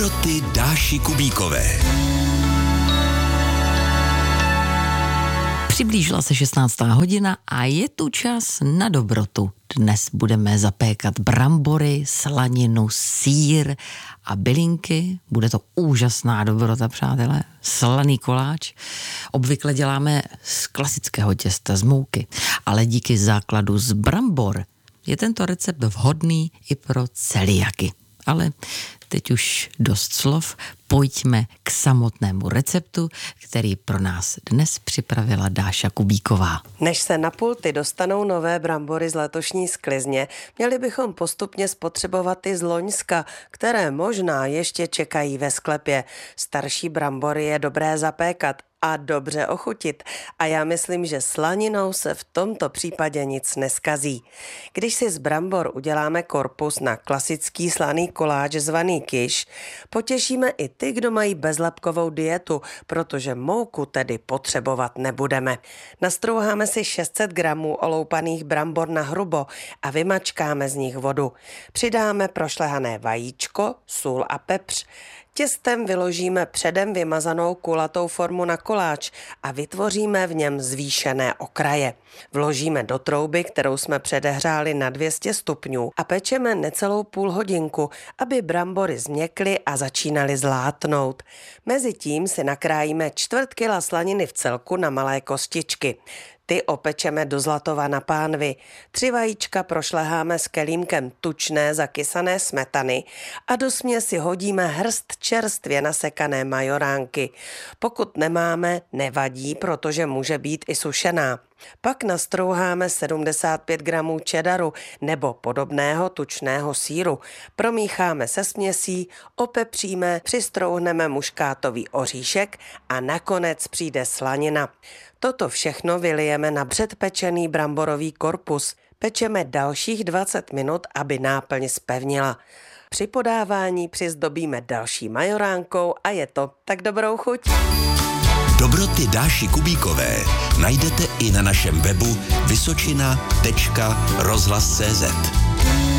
Dobroty Dáši Kubíkové. Přiblížila se 16. hodina a je tu čas na dobrotu. Dnes budeme zapékat brambory, slaninu, sýr a bylinky. Bude to úžasná dobrota, přátelé. Slaný koláč. Obvykle děláme z klasického těsta, z mouky, ale díky základu z brambor je tento recept vhodný i pro celiaky. Ale teď už dost slov, pojďme k samotnému receptu, který pro nás dnes připravila Dáša Kubíková. Než se na pulty dostanou nové brambory z letošní sklizně, měli bychom postupně spotřebovat i z loňska, které možná ještě čekají ve sklepě. Starší brambory je dobré zapékat a dobře ochutit. A já myslím, že slaninou se v tomto případě nic neskazí. Když si z brambor uděláme korpus na klasický slaný koláč zvaný kiš, potěšíme i ty, kdo mají bezlepkovou dietu, protože mouku tedy potřebovat nebudeme. Nastrouháme si 600 gramů oloupaných brambor na hrubo a vymačkáme z nich vodu. Přidáme prošlehané vajíčko, sůl a pepř. Těstem vyložíme předem vymazanou kulatou formu na koláč a vytvoříme v něm zvýšené okraje. Vložíme do trouby, kterou jsme předehřáli na 200 stupňů a pečeme necelou půl hodinku, aby brambory změkly a začínaly zlátnout. Mezitím si nakrájíme 1/4 kila slaniny v celku na malé kostičky. Ty opečeme do zlatova na pánvi. 3 vajíčka prošleháme s kelímkem tučné zakysané smetany a do směsi hodíme hrst čerstvě nasekané majoránky. Pokud nemáme, nevadí, protože může být i sušená. Pak nastrouháme 75 gramů cheddaru nebo podobného tučného sýru. Promícháme se směsí, opepříme, přistrouhneme muškátový oříšek a nakonec přijde slanina. Toto všechno vylijeme na předpečený bramborový korpus. Pečeme dalších 20 minut, aby náplň zpevnila. Při podávání přizdobíme další majoránkou a je to. Tak dobrou chuť! Dobroty Dáši Kubíkové najdete i na našem webu vysočina.rozhlas.cz.